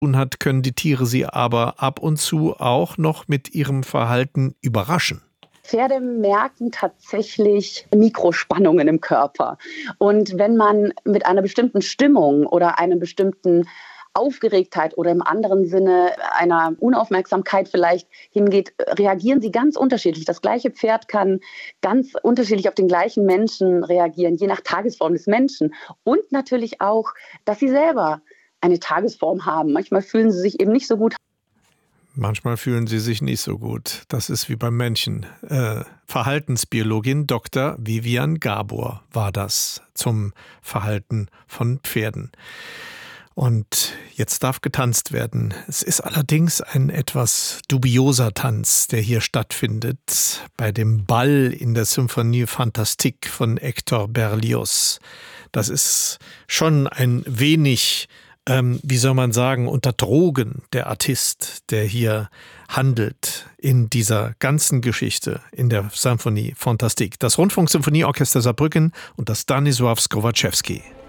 hat, können die Tiere sie aber ab und zu auch noch mit ihrem Verhalten überraschen. Pferde merken tatsächlich Mikrospannungen im Körper. Und wenn man mit einer bestimmten Stimmung oder einem bestimmten Aufgeregtheit oder im anderen Sinne einer Unaufmerksamkeit vielleicht hingeht, reagieren sie ganz unterschiedlich. Das gleiche Pferd kann ganz unterschiedlich auf den gleichen Menschen reagieren, je nach Tagesform des Menschen. Und natürlich auch, dass sie selber eine Tagesform haben. Manchmal fühlen sie sich eben nicht so gut. Manchmal fühlen sie sich nicht so gut. Das ist wie beim Menschen. Verhaltensbiologin Dr. Vivian Gabor war das zum Verhalten von Pferden. Und jetzt darf getanzt werden. Es ist allerdings ein etwas dubioser Tanz, der hier stattfindet, bei dem Ball in der Symphonie Fantastique von Hector Berlioz. Das ist schon ein wenig, wie soll man sagen, unter Drogen der Artist, der hier handelt in dieser ganzen Geschichte in der Symphonie Fantastique. Das Rundfunksymphonieorchester Saarbrücken und das Stanisław Skowatschewski.